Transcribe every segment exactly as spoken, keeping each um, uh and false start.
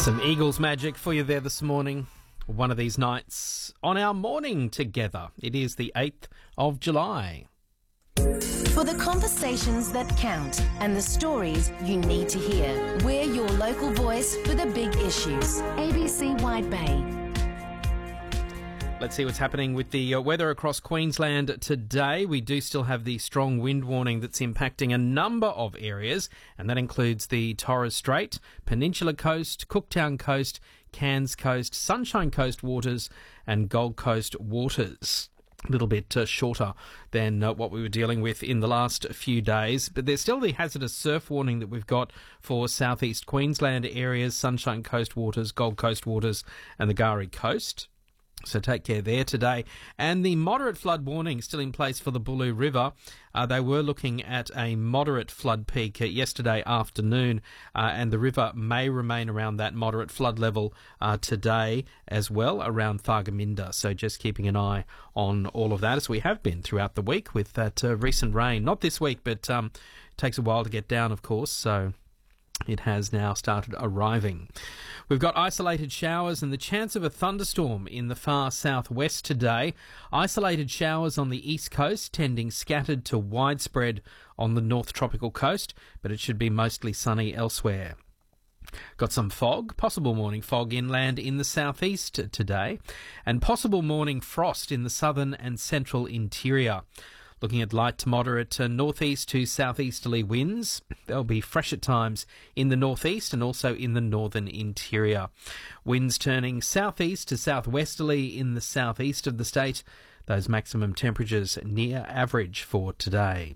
Some Eagles magic for you there this morning. One of these nights on our morning together. It is the eighth of July. For the conversations that count and the stories you need to hear, we're your local voice for the big issues. A B C Wide Bay. Let's see what's happening with the uh, weather across Queensland today. We do still have the strong wind warning that's impacting a number of areas, and that includes the Torres Strait, Peninsula Coast, Cooktown Coast, Cairns Coast, Sunshine Coast waters, and Gold Coast waters. A little bit uh, shorter than uh, what we were dealing with in the last few days. But there's still the hazardous surf warning that we've got for southeast Queensland areas, Sunshine Coast waters, Gold Coast waters, and the Gari Coast. So take care there today. And the moderate flood warning still in place for the Boolloo River. Uh, they were looking at a moderate flood peak uh, yesterday afternoon, uh, and the river may remain around that moderate flood level uh, today as well, around Thargomindah. So just keeping an eye on all of that, as we have been throughout the week with that uh, recent rain. Not this week, but um, it takes a while to get down, of course, so it has now started arriving. We've got isolated showers and the chance of a thunderstorm in the far southwest today. Isolated showers on the east coast, tending scattered to widespread on the north tropical coast, but it should be mostly sunny elsewhere. Got some fog, possible morning fog inland in the southeast today, and possible morning frost in the southern and central interior. Looking at light to moderate uh, northeast to southeasterly winds. They'll be fresh at times in the northeast and also in the northern interior. Winds turning southeast to southwesterly in the southeast of the state. Those maximum temperatures near average for today.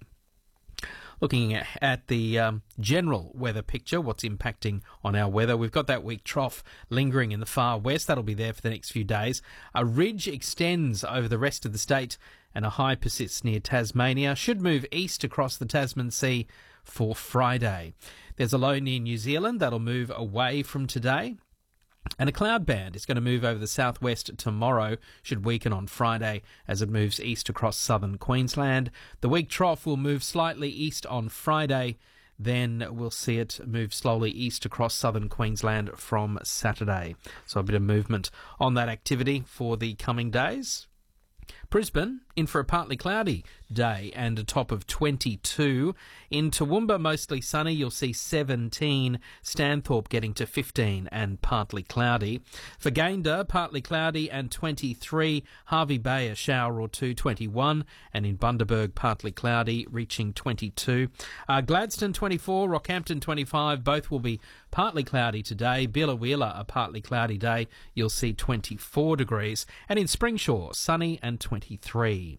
Looking at the um, general weather picture, what's impacting on our weather. We've got that weak trough lingering in the far west. That'll be there for the next few days. A ridge extends over the rest of the state and a high persists near Tasmania. Should move east across the Tasman Sea for Friday. There's a low near New Zealand that'll move away from today. And a cloud band is going to move over the southwest tomorrow, should weaken on Friday as it moves east across southern Queensland. The weak trough will move slightly east on Friday, then we'll see it move slowly east across southern Queensland from Saturday. So a bit of movement on that activity for the coming days. Brisbane, in for a partly cloudy day and a top of twenty-two. In Toowoomba, mostly sunny, you'll see seventeen. Stanthorpe getting to fifteen and partly cloudy. For Gayndah, partly cloudy and twenty-three. Hervey Bay, a shower or two, twenty-one. And in Bundaberg, partly cloudy, reaching twenty-two. Uh, Gladstone, twenty-four. Rockhampton, twenty-five. Both will be partly cloudy today. Biloela, a partly cloudy day. You'll see twenty-four degrees. And in Springshaw, sunny and twenty-three.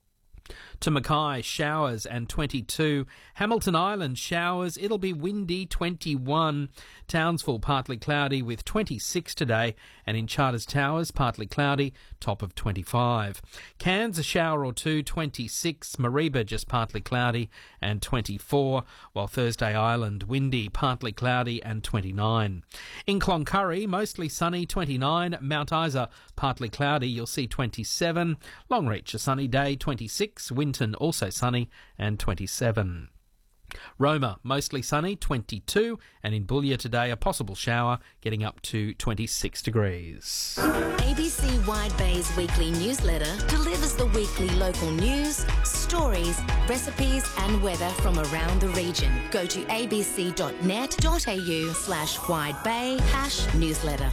To Mackay, showers and twenty-two. Hamilton Island, showers. It'll be windy, twenty-one. Townsville, partly cloudy with twenty-six today. And in Charters Towers, partly cloudy, top of twenty-five. Cairns, a shower or two, twenty-six. Mareeba, just partly cloudy and twenty-four. While Thursday Island, windy, partly cloudy and twenty-nine. In Cloncurry, mostly sunny, twenty-nine. Mount Isa, partly cloudy, you'll see twenty-seven. Longreach, a sunny day, twenty-six. Winton, also sunny, and twenty-seven. Roma, mostly sunny, twenty-two, and in Boulia today, a possible shower, getting up to twenty-six degrees. A B C Wide Bay's weekly newsletter delivers the weekly local news, stories, recipes, and weather from around the region. Go to abc.net.au slash widebay hash newsletter.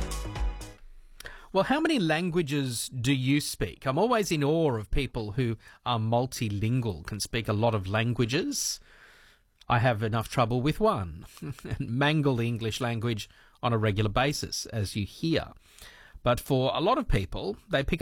Well, how many languages do you speak? I'm always in awe of people who are multilingual, can speak a lot of languages. I have enough trouble with one, and mangle the English language on a regular basis, as you hear. But for a lot of people, they pick